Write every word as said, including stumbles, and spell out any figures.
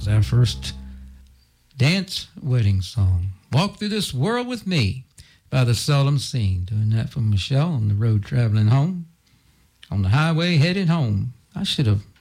was our first dance wedding song. Walk Through This World With Me by the Seldom Seen. Doing that for Michelle on the road traveling home. On the highway headed home. I should have